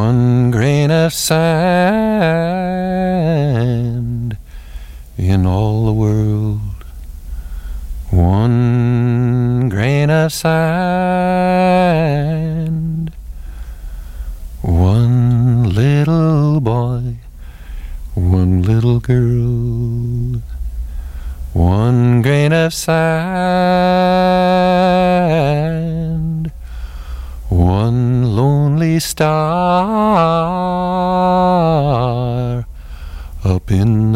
one grain of sand in all the world. One grain of sand. One little boy, one little girl. One grain of sand. One lonely star up in